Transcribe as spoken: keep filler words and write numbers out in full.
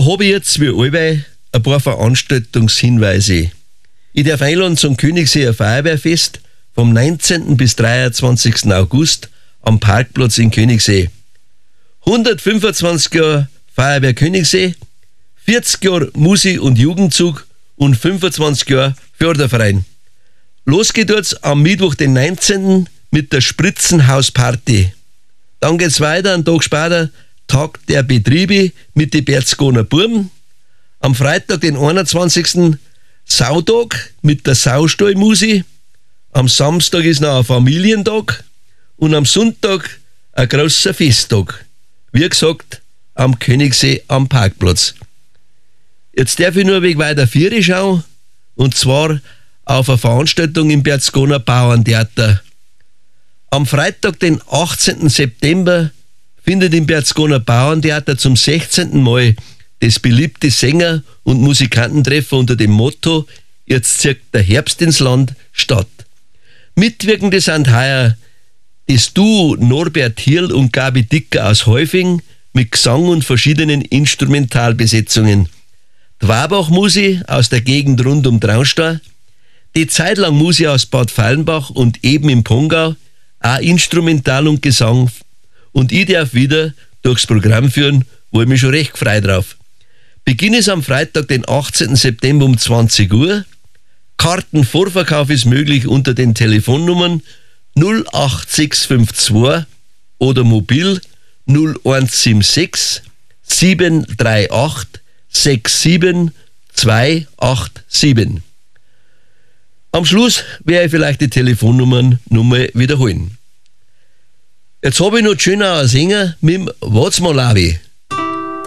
Da habe ich jetzt wie allweil ein paar Veranstaltungshinweise. Ich darf einladen zum Königseer Feuerwehrfest vom neunzehnten bis dreiundzwanzigsten August am Parkplatz in Königssee. hundertfünfundzwanzig Jahre Feuerwehr Königssee, vierzig Jahre Musi- und Jugendzug und fünfundzwanzig Jahre Förderverein. Los geht jetzt am Mittwoch, den neunzehnten mit der Spritzenhausparty. Dann geht's weiter, einen Tag später, Tag der Betriebe mit den Berchtesgadener Buben. Am Freitag, den einundzwanzigsten Sautag mit der Saustallmusi. Am Samstag ist noch ein Familientag und am Sonntag ein großer Festtag. Wie gesagt, am Königssee am Parkplatz. Jetzt darf ich nur ein wenig weiter Viere schauen, und zwar auf eine Veranstaltung im Berchtesgadener Bauerntheater. Am Freitag, den achtzehnten September, findet im Berchtesgadener Bauerntheater zum sechzehnten Mal das beliebte Sänger- und Musikantentreffen unter dem Motto „Jetzt zieht der Herbst ins Land" statt. Mitwirkende sind heuer das Duo Norbert Hirl und Gabi Dicker aus Häufing mit Gesang und verschiedenen Instrumentalbesetzungen. Die Wabach-Musi aus der Gegend rund um Traunstein, die Zeitlang-Musi aus Bad Fallenbach und eben im Pongau, auch Instrumental und Gesang. Und ich darf wieder durchs Programm führen, wo ich mich schon recht frei drauf. Beginn ist am Freitag, den achtzehnten September um zwanzig Uhr. Kartenvorverkauf ist möglich unter den Telefonnummern null acht sechs fünf zwei oder mobil null eins sieben sechs sieben drei acht sechs sieben zwei acht sieben. Am Schluss werde ich vielleicht die Telefonnummern nochmal wiederholen. Jetzt habe ich noch die Schönauer Sänger mit dem Watzmalawi.